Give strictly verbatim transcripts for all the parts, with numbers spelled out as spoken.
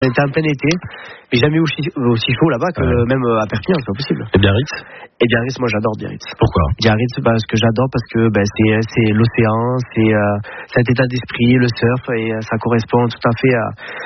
On était en plein été, mais jamais aussi, aussi chaud là-bas que ouais. même à Perpignan, c'est pas possible. Et Biarritz Et Biarritz, moi j'adore Biarritz. Pourquoi Biarritz, parce que j'adore parce que ben, c'est, c'est l'océan, c'est euh, cet état d'esprit, le surf, et euh, ça correspond tout à fait à,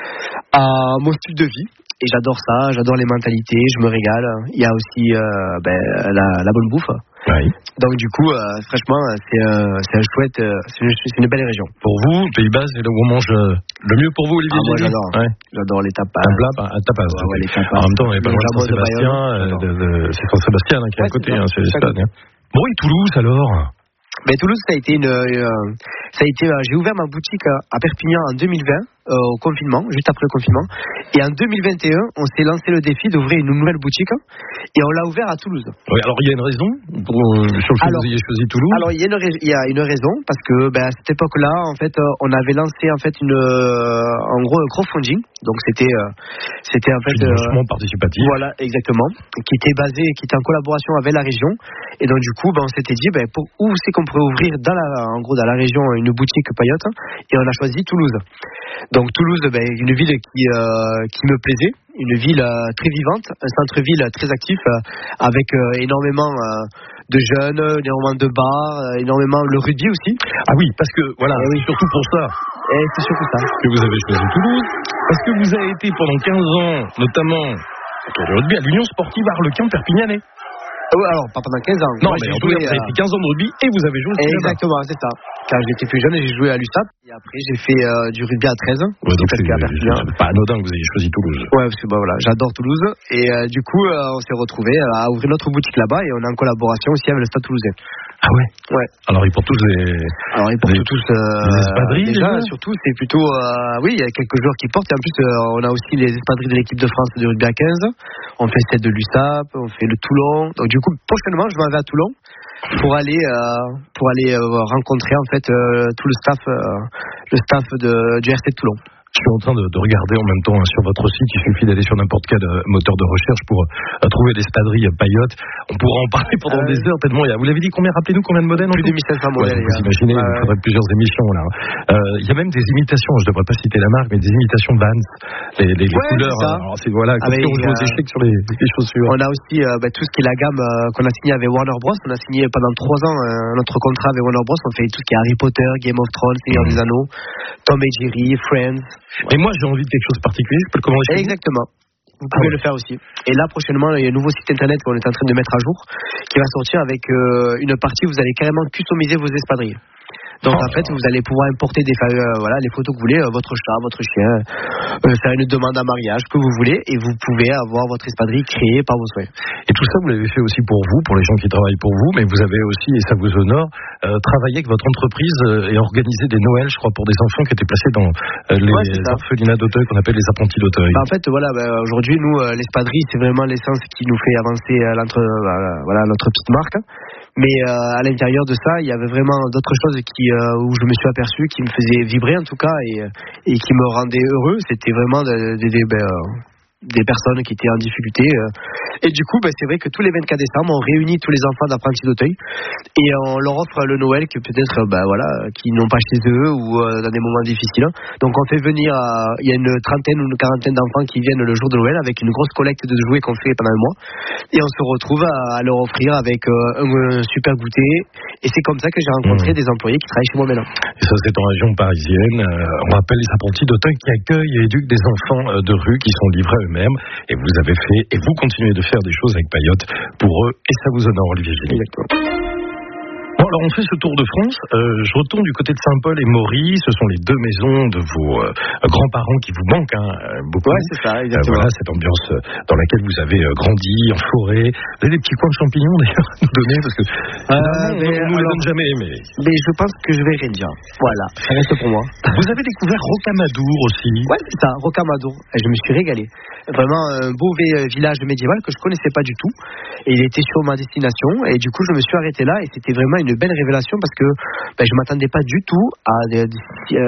à mon style de vie. Et j'adore ça, j'adore les mentalités, je me régale. Il y a aussi euh, ben, la, la bonne bouffe. Oui. Donc du coup, euh, franchement, c'est, euh, c'est un chouette, euh, c'est, une, c'est une belle région. Pour vous, Pays Basque, c'est là où on mange le mieux pour vous, Olivier? Ah, moi j'adore, ouais. j'adore les tapas. Un plat, un tapas. Ouais, ouais, les tapas. En même temps, on n'est pas loin de Saint-Sébastien, de de, de, c'est Saint-Sébastien hein, qui est ouais, à côté, c'est, hein, c'est le stade. Hein. Bon, et Toulouse alors? Mais Toulouse, ça a été une, une ça a été, j'ai ouvert ma boutique à Perpignan en deux mille vingt, euh, au confinement, juste après le confinement. Et en deux mille vingt et un, on s'est lancé le défi d'ouvrir une nouvelle boutique et on l'a ouvert à Toulouse. Oui, alors il y a une raison pour euh, sur le fait que vous ayez choisi Toulouse? Alors il y a une, il y a une raison parce que ben, à cette époque-là, en fait, on avait lancé en fait une, euh, en gros, un crowdfunding. Donc c'était, euh, c'était en fait un financement euh, participatif. Voilà, exactement, qui était basé, qui était en collaboration avec la région. Et donc du coup, ben, on s'était dit, ben, pour, où c'est qu'on pourrait ouvrir dans la, en gros, dans la région une boutique paillote. Et on a choisi Toulouse. Donc Toulouse, ben, une ville qui, euh, qui me plaisait, une ville euh, très vivante, un centre-ville très actif, euh, avec euh, énormément euh, de jeunes, énormément de bars, euh, énormément le rugby aussi. Ah oui, parce que voilà, et oui. surtout pour ça. Et c'est surtout ça que vous avez choisi Toulouse, parce que vous avez été pendant quinze ans, notamment au rugby à l'Union Sportive Arlequin Perpignanais. Ah ouais, alors pas pendant quinze ans. Non, Moi, mais j'ai en joué, tout cas, vous avez fait quinze ans de rugby et vous avez joué aussi. Exactement, c'est ça. Quand j'étais plus jeune, j'ai joué à l'U S A P et après j'ai fait euh, du rugby à treize ans. Ouais, donc c'est, c'est pas anodin que vous ayez choisi Toulouse. Ouais, parce que bah, voilà, j'adore Toulouse et euh, du coup euh, on s'est retrouvés à ouvrir notre boutique là-bas et on est en collaboration aussi avec le Stade Toulousain. Ah ouais. Ouais. Alors ils portent tous les. Alors ils portent les... tous. Euh, les espadrilles. Déjà, déjà surtout c'est plutôt. Euh, oui, il y a quelques joueurs qui portent et en plus euh, on a aussi les espadrilles de l'équipe de France de rugby à quinze. On fait celle de l'U S A P, on fait le Toulon. Donc du coup prochainement je m'en vais à Toulon pour aller euh, pour aller euh, rencontrer en fait euh, tout le staff euh, le staff de, du R C de Toulon. Je suis en train de, de regarder en même temps hein, sur votre site. Il suffit d'aller sur n'importe quel euh, moteur de recherche pour euh, trouver l'espadrille paillote. On pourra en parler pendant ah, des heures tellement. Il y a, vous l'avez dit combien? Rappelez-nous combien de modèles? Plus de mille cinq cents modèles. Ouais, vous imaginez, ah, il faudrait plusieurs émissions là. Euh, il y a même des imitations. Je ne devrais pas citer la marque, mais des imitations de Vans. Les, les, les ouais, couleurs. C'est alors c'est voilà. Quand on joue aux échecs sur les, les chaussures. On a aussi euh, bah, tout ce qui est la gamme euh, qu'on a signé avec Warner Bros. On a signé pendant trois ans euh, notre contrat avec Warner Bros. On fait tout ce qui est Harry Potter, Game of Thrones, Seigneur mmh. des Anneaux, Tom et Jerry, Friends. Ouais. Et moi j'ai envie de quelque chose de particulier, je peux le commander chez Exactement. Vous ah pouvez ouais. le faire aussi. Et là, prochainement, il y a un nouveau site internet qu'on est en train de mettre à jour qui va sortir avec euh, une partie où vous allez carrément customiser vos espadrilles. Donc oh, en fait, vous allez pouvoir importer des euh, voilà, les photos que vous voulez, euh, votre chat, votre chien, euh, faire une demande à mariage, que vous voulez, et vous pouvez avoir votre espadrille créée par vos souhaits. Et tout ça, vous l'avez fait aussi pour vous, pour les gens qui travaillent pour vous, mais vous avez aussi, et ça vous honore, euh, travaillé avec votre entreprise euh, et organisé des Noëls, je crois, pour des enfants qui étaient placés dans euh, les ouais, orphelinats d'Auteuil, qu'on appelle les apprentis d'Auteuil. Bah, en fait, voilà, bah, aujourd'hui, nous, euh, l'espadrille, c'est vraiment l'essence qui nous fait avancer à l'entre, euh, voilà, notre petite marque. Mais euh, à l'intérieur de ça, il y avait vraiment d'autres choses qui, euh, où je me suis aperçu, qui me faisaient vibrer en tout cas, et, et qui me rendaient heureux. C'était vraiment des, des, des, ben, euh, des personnes qui étaient en difficulté. Euh. Et du coup, ben, c'est vrai que tous les vingt-quatre décembre, on réunit tous les enfants d'apprentis d'Auteuil et on leur offre le Noël que peut-être, ben, voilà, qui n'ont pas chez eux ou euh, dans des moments difficiles. Donc on fait venir, euh, il y a une trentaine ou une quarantaine d'enfants qui viennent le jour de Noël avec une grosse collecte de jouets qu'on fait pendant un mois. Et on se retrouve à, à leur offrir avec euh, un, un super goûter. Et c'est comme ça que j'ai rencontré mmh. des employés qui travaillent chez moi maintenant. Et ça, c'est en région parisienne. Euh, on rappelle les apprentis d'Auteuil qui accueillent et éduquent des enfants euh, de rue qui sont livrés eux-mêmes. Et vous avez fait, et vous continuez de faire des choses avec Paillote pour eux. Et ça vous honore, Olivier Gély. Exactement. Bon, alors on fait ce tour de France. Euh, je retourne du côté de Saint-Paul et Maury. Ce sont les deux maisons de vos euh, grands-parents qui vous manquent hein, beaucoup. Ouais, c'est ça, exactement. Euh, voilà, cette ambiance dans laquelle vous avez euh, grandi, en forêt. Vous avez des petits coins de champignons d'ailleurs à nous donner parce que euh, on ne nous les donne jamais. Mais... mais je pense que je vais rien dire. Voilà, ça reste pour moi. Vous avez découvert Rocamadour aussi. Ouais, c'est ça, Rocamadour. Et je me suis régalé. Vraiment un beau village médiéval que je connaissais pas du tout. Et il était sur ma destination. Et du coup, je me suis arrêté là. Et c'était vraiment une belle révélation parce que ben, je m'attendais pas du tout à des, des,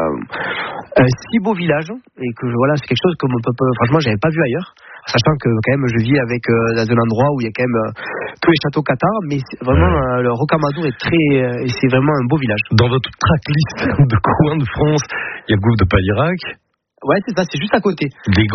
euh, un si beau village. Et que voilà, c'est quelque chose que franchement, j'avais pas vu ailleurs. Sachant que quand même, je vis avec euh, dans un endroit où il y a quand même euh, tous les châteaux cathares. Mais vraiment, euh, le Rocamadour est très. Euh, et c'est vraiment un beau village. Dans votre tracklist de coins de France, il y a le gouffre de Palirac. ouais, c'est ça, c'est juste à côté. Les